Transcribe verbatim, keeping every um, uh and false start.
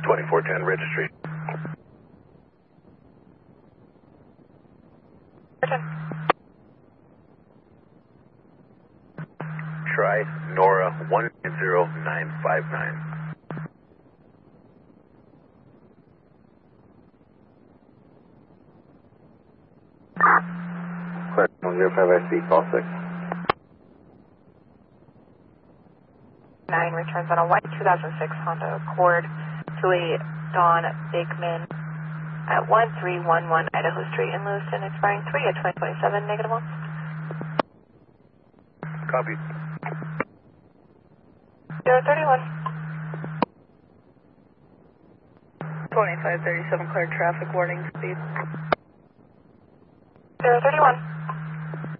twenty-four ten registry. Try Nora one zero nine five nine. one zero five I C, call six. nine returns on a white two thousand six Honda Accord to a Don Bigman at one three one one Idaho Street in Lewiston, expiring three at twenty twenty-seven, negative one. Copy. zero thirty-one. twenty-five thirty-seven, clear traffic, warning speed.